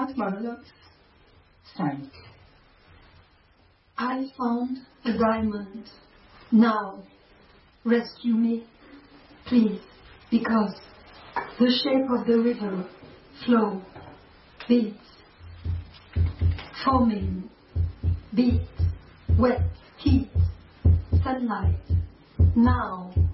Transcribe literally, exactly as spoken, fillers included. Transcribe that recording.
cinq marvelous. cinq. I found a diamond. Now, rescue me, please, because the shape of the river, flow, beats, foaming, beat, wet, heat, sunlight. Now,